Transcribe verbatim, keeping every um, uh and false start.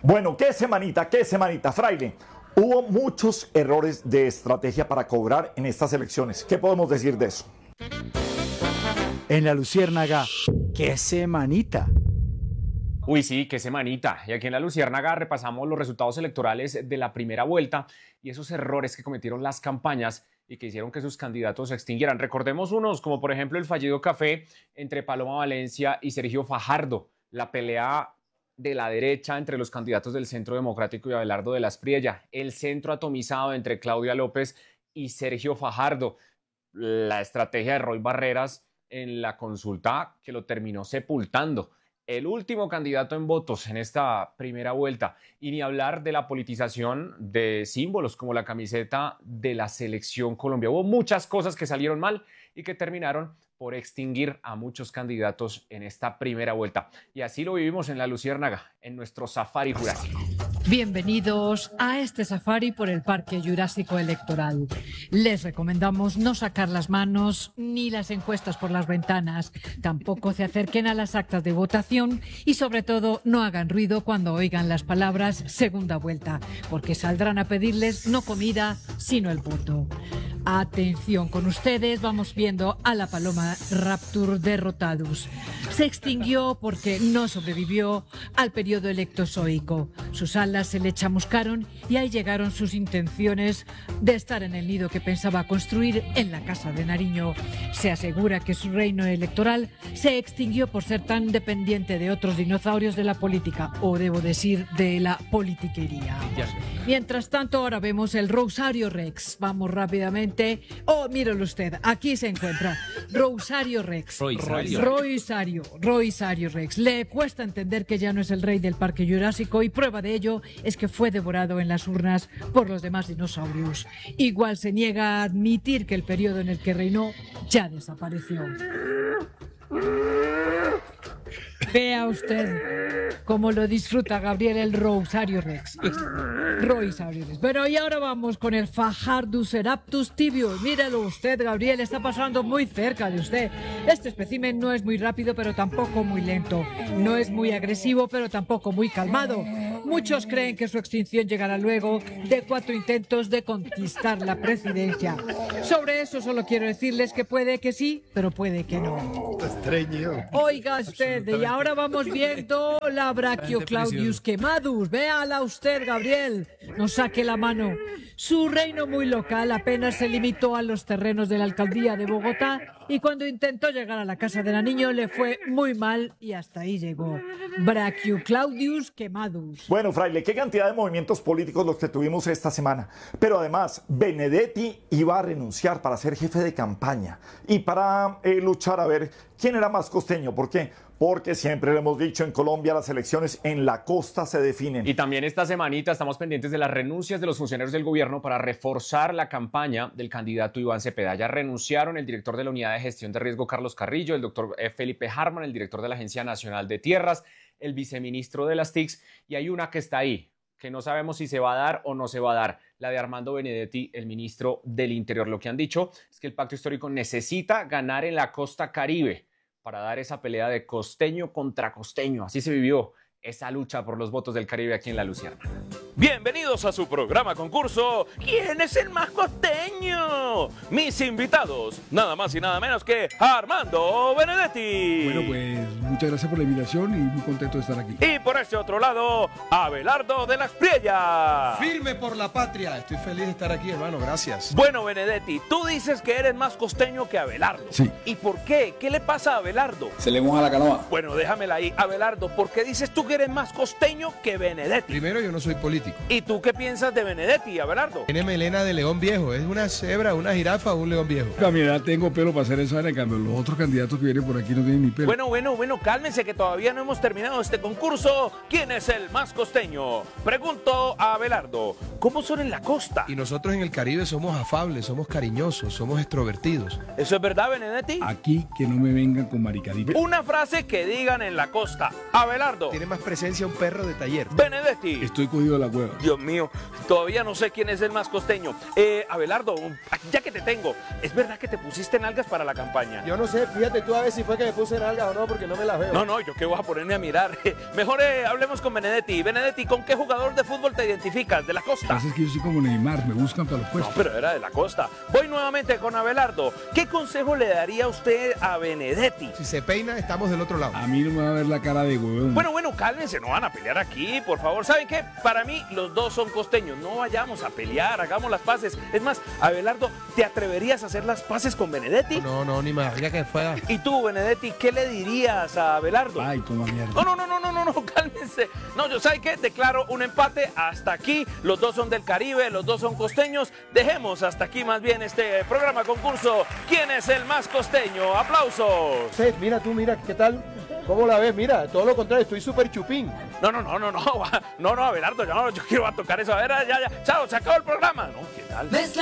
Bueno, qué semanita, qué semanita, Fraile. Hubo muchos errores de estrategia para cobrar en estas elecciones. ¿Qué podemos decir de eso? En la Luciérnaga, qué semanita. Uy, sí, qué semanita. Y aquí en la Luciérnaga repasamos los resultados electorales de la primera vuelta y esos errores que cometieron las campañas y que hicieron que sus candidatos se extinguieran. Recordemos unos, como por ejemplo el fallido café entre Paloma Valencia y Sergio Fajardo, la pelea de la derecha entre los candidatos del Centro Democrático y Abelardo de la Espriella, el centro atomizado entre Claudia López y Sergio Fajardo, la estrategia de Roy Barreras en la consulta que lo terminó sepultando, el último candidato en votos en esta primera vuelta, y ni hablar de la politización de símbolos como la camiseta de la Selección Colombia. Hubo muchas cosas que salieron mal y que terminaron por extinguir a muchos candidatos en esta primera vuelta. Y así lo vivimos en la Luciérnaga, en nuestro Safari Jurásico. Bienvenidos a este safari por el Parque Jurásico Electoral. Les recomendamos no sacar las manos ni las encuestas por las ventanas. Tampoco se acerquen a las actas de votación y sobre todo no hagan ruido cuando oigan las palabras segunda vuelta, porque saldrán a pedirles no comida, sino el voto. Atención con ustedes, vamos viendo a la Paloma Raptur derrotados. Se extinguió porque no sobrevivió al periodo electozoico. Sus alas se le chamuscaron y ahí llegaron sus intenciones de estar en el nido que pensaba construir en la Casa de Nariño. Se asegura que su reino electoral se extinguió por ser tan dependiente de otros dinosaurios de la política, o debo decir, de la politiquería. Mientras tanto, ahora vemos el Rosario Rex. Vamos rápidamente. Oh, míralo usted, aquí se encuentra Rosario Rex. Rosario. Rosario, Rosario Rex. Le cuesta entender que ya no es el rey del Parque Jurásico y prueba de ello es que fue devorado en las urnas por los demás dinosaurios. Igual se niega a admitir que el periodo en el que reinó ya desapareció. Vea usted cómo lo disfruta Gabriel el Rosario Rex. Rosario Rex. Pero y ahora vamos con el Fajardoceraptus tibius. Míralo usted, Gabriel, está pasando muy cerca de usted. Este espécimen no es muy rápido, pero tampoco muy lento. No es muy agresivo, pero tampoco muy calmado. Muchos creen que su extinción llegará luego de cuatro intentos de conquistar la presidencia. Sobre eso solo quiero decirles que puede que sí, pero puede que no. Estreñido. Oiga usted, y ahora vamos viendo la Brachioclaudius quemadus. Véala usted, Gabriel. No saque la mano. Su reino muy local apenas se limitó a los terrenos de la alcaldía de Bogotá y cuando intentó llegar a la Casa de Nariño le fue muy mal y hasta ahí llegó. Brachioclaudius quemadus. Bueno, Fraile, qué cantidad de movimientos políticos los que tuvimos esta semana. Pero además, Benedetti iba a renunciar para ser jefe de campaña y para eh, luchar a ver quién era más costeño. ¿Por qué? Porque siempre lo hemos dicho, en Colombia las elecciones en la costa se definen. Y también esta semanita estamos pendientes de las renuncias de los funcionarios del gobierno para reforzar la campaña del candidato Iván Cepeda. Ya renunciaron el director de la Unidad de Gestión de Riesgo, Carlos Carrillo, el doctor Felipe Harman, el director de la Agencia Nacional de Tierras, el viceministro de las T I C y hay una que está ahí, que no sabemos si se va a dar o no se va a dar, la de Armando Benedetti, el ministro del Interior. Lo que han dicho es que el pacto histórico necesita ganar en la costa Caribe para dar esa pelea de costeño contra costeño. Así se vivió esa lucha por los votos del Caribe aquí en la Luciérnaga. Bienvenidos a su programa concurso ¿Quién es el más costeño? Mis invitados, nada más y nada menos que Armando Benedetti. Bueno, pues muchas gracias por la invitación y muy contento de estar aquí. Y por este otro lado, Abelardo de la Espriella. Firme por la patria. Estoy feliz de estar aquí, hermano. Gracias. Bueno, Benedetti, tú dices que eres más costeño que Abelardo. Sí. ¿Y por qué? ¿Qué le pasa a Abelardo? Se le moja la canoa. Bueno, déjamela ahí. Abelardo, ¿por qué dices tú que eres más costeño que Benedetti? Primero, yo no soy político. ¿Y tú qué piensas de Benedetti, Abelardo? Tiene melena de león viejo. ¿Es una cebra, una jirafa o un león viejo? A mi edad tengo pelo para hacer esa, en cambio los otros candidatos que vienen por aquí no tienen ni pelo. Bueno, bueno, bueno, cálmense que todavía no hemos terminado este concurso. ¿Quién es el más costeño? Pregunto a Abelardo, ¿cómo son en la costa? Y nosotros en el Caribe somos afables, somos cariñosos, somos extrovertidos. ¿Eso es verdad, Benedetti? Aquí que no me vengan con maricaditas. Una frase que digan en la costa. Abelardo. Tiene más presencia un perro de taller. Benedetti. Estoy cogido de la huevas. Dios mío, todavía no sé quién es el más costeño. Eh, Abelardo, ya que te tengo, ¿es verdad que te pusiste nalgas para la campaña? Yo no sé, fíjate tú a ver si fue que me puse nalgas o no, porque no me las veo. No, no, yo qué voy a ponerme a mirar. Mejor eh, hablemos con Benedetti. Benedetti, ¿con qué jugador de fútbol te identificas? ¿De la Lo costa? que pasa es que yo soy como Neymar, me buscan para los No, puestos. pero era de la costa. Voy nuevamente con Abelardo. ¿Qué consejo le daría usted a Benedetti? Si se peina, estamos del otro lado. A mí no me va a ver la cara de huevón. Bueno, bueno, cálmense, no van a pelear aquí, por favor. ¿Saben qué? Para mí, los dos son costeños. No vayamos a pelear, hagamos las paces. Es más, Abelardo, ¿te atreverías a hacer las paces con Benedetti? No, no, ni más, ya que fuera. Y tú, Benedetti, ¿qué le dirías a Abelardo? Ay, como mierda. No, no, no, no, no, no, no, cálmense. No, yo, ¿sabe qué? Declaro un empate hasta aquí. Los dos son del Caribe, los dos son costeños. Dejemos hasta aquí más bien este programa concurso. ¿Quién es el más costeño? ¡Aplausos! Sí, mira tú, mira, ¿qué tal? ¿Cómo la ves? Mira, todo lo contrario, estoy súper chupín. No, no, no, no, no, no, no, Abelardo, yo, no, yo quiero tocar eso. A ver, ya, ya, chao, se acabó el programa. No, ¿qué tal?